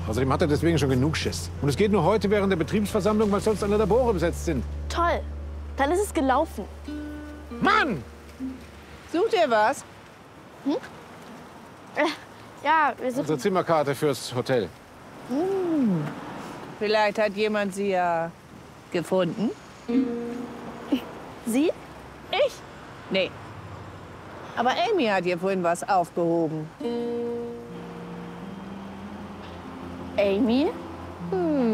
Außerdem hat er deswegen schon genug Schiss. Und es geht nur heute während der Betriebsversammlung, weil sonst alle Labore besetzt sind. Toll. Dann ist es gelaufen. Mann! Sucht ihr was? Ja, wir Unsere suchen... Zimmerkarte fürs Hotel. Vielleicht hat jemand sie ja gefunden. Sie? Ich? Nee. Aber Amy hat hier vorhin was aufgehoben. Amy?